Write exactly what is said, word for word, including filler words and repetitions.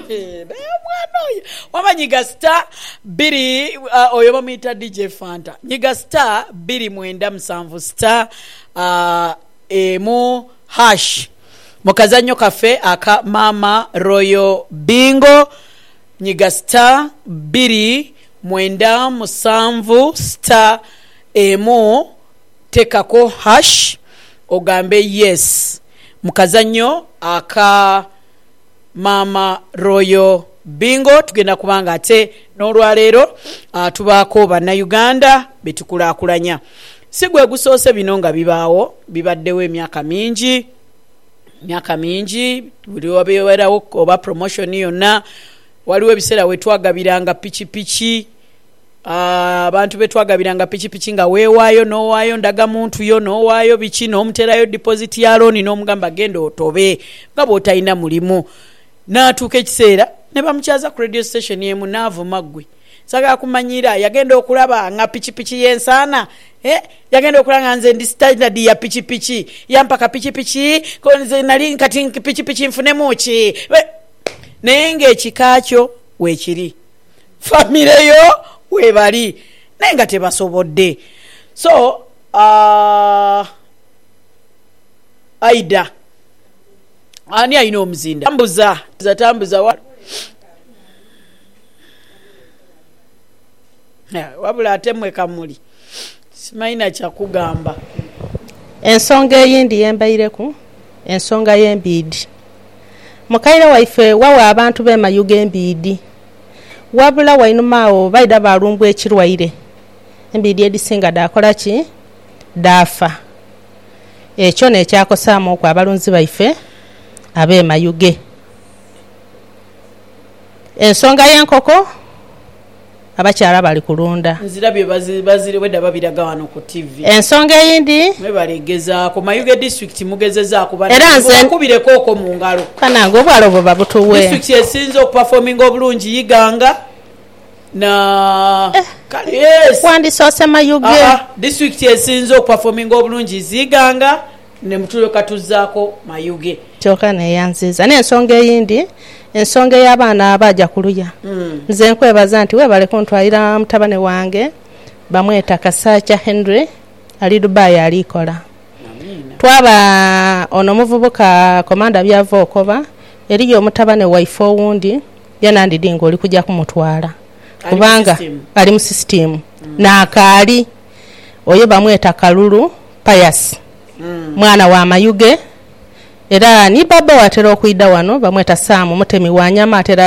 mwana wama nyiga star biri uh, oyo bamuyita D J Fanta nyiga star biri mwenda musanvu star uh, emu hash mukazanyo kafe aka Mama Royal Bingo nyiga star biri mwenda musanvu star emu tekako hash ogambe yes mukazanyo aka Mama Royal Bingo tugenda kubanga ate n'olwaleero uh, tubaako banna Uganda betukulakulanya sigwe gusoose bino nga bibaawo bibaddewo emyaka mingi myaka mingi buli wabeerawo oba promotion yonna waliwo ebiseera we twagabiranga pichi pichi abantu uh, betwagabiranga pichi pichi nga weewaayo n'owaayo ndaga muntu yo n'owaayo biki n'omuterayo deposit ya loan n'omugamba genda otobe nga bw'otalina mulimu n'atuuka ekiseera ne bamukyaza ku radio station yemu n'avuma ggwe saga kumanyira yagenda okulaba nga pichi pichi yensaana eh yagenda okulanga nze ndi standard ya pichi pichi yampaka pichi pichi ko nze nali kati pichi pichi mfune muki nenge ekikakyo wekiri family yo webali nenga tebasobodde so uh, aida ani ayina omuzinda tambuza zatambuza wa ya wabula atemwe kamuli simaina cha kugamba ensonga eyindi yembayireku ensonga y'embiidi mukaire waife wawa abantu be mayuga embiidi wabula wainumaawo baida balumbu ekirwaire embiidi edisinga dakola ki dafa ekyo nekyakosaamu okwo abalunzi baife abe mayuge ensonga y'enkoko abakyala bali kulunda nzirabye bazire weda babiraga wano ku T V ensonga eyindi mwebalegeza ku Mayuge district mugezeza kubana kubireko oko mu ngalo kana ngo bwalo baba butuwe district esinzo performing obulungi yiganga na eh, yes kwandi sose Mayuge uh, district esinzo performing obulungi ziganga ne mutulo katuzako Mayuge choka ne yanziza ne ensonga eyindi ensonga y'abaana abaja kuluya mm. nze nkwebaza nti webale kontwalira mutabane wange bamweta Kasacha Henry ali Dubai alikola twaba ono muvubuka komanda byavo okoba eriyo mutabane waife owundi yanandi dingo oli kujja kumutwala kubanga ali mu system mm. na akali oyo bamweta Kalulu Pius mm. mwana wa Mayuge era ni baba watera okuida wano bamweta Samu mutemi wa nyama atera